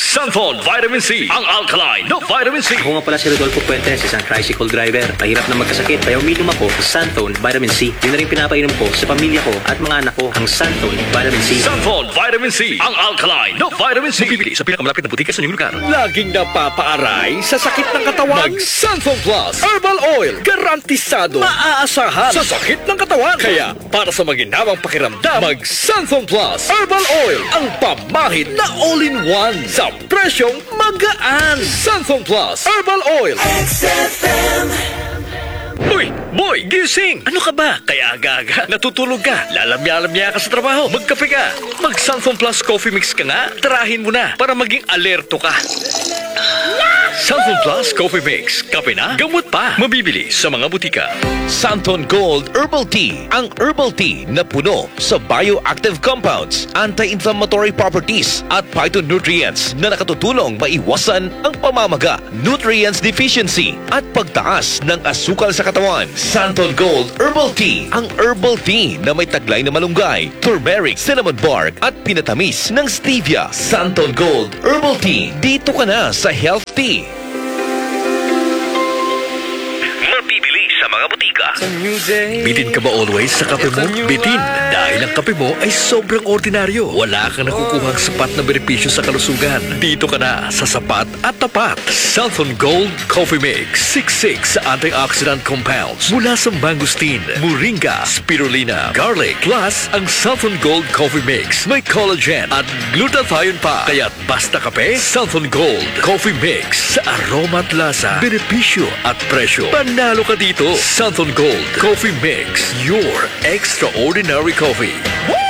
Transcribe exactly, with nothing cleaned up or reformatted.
Santon Vitamin C, ang alkaline na vitamin C. Ako nga pala si Rodolfo Puentes, isang tricycle driver. Mahirap na magkasakit, kaya uminom ako sa Santon Vitamin C. Yun na rin pinapainom ko sa pamilya ko at mga anak ko, ang Santon Vitamin C. Santon Vitamin C, ang alkaline na vitamin C. Mabibili sa pinakamalapit na butika sa inyong lugar. Laging napapaaray sa sakit ng katawan? Mag-Santon Plus Herbal Oil. Garantisado, maaasahan sa sakit ng katawan. Kaya, para sa maginhawang pakiramdam, mag-Santon Plus Herbal Oil. Ang pamahid na all-in-one sa presyong magaan. Santon Plus Herbal Oil. X F M. Uy, boy, gising! Ano ka ba? Kaya aga-aga, natutulog ka, lalamya-lamya ka sa trabaho, magkape ka. Mag-Santon Plus Coffee Mix ka nga, tarahin mo na para maging alerto ka. Santon Plus Coffee Mix, kape na, gamot pa. Mabibili sa mga butika. Santon Gold Herbal Tea, ang herbal tea na puno sa bioactive compounds, anti-inflammatory properties at phytonutrients na nakatutulong maiwasan ang pamamaga, nutrients deficiency at pagtaas ng asukal sa katawan. Santon Gold Herbal Tea, ang herbal tea na may taglay na malunggay, turmeric, cinnamon bark at pinatamis ng stevia. Santon Gold Herbal Tea, dito ka na sa Health Tea. Mabibili sa mga butika. Bitin ka ba always sa kape mo? Bitin, dahil ang kape mo ay sobrang ordinaryo. Wala kang nakukuhang sapat na benepisyo sa kalusugan. Dito ka na sa sapat at tapat. Santon Gold Coffee Mix, six-six sa antioxidant compounds mula sa mangosteen, moringa, spirulina, garlic, plus ang Santon Gold Coffee Mix may collagen at glutathione pa. Kaya't basta kape, Santon Gold Coffee Mix sa aroma at lasa, benepisyo at presyo. Panalo ka dito. Santon Gold Coffee Mix, your extraordinary coffee.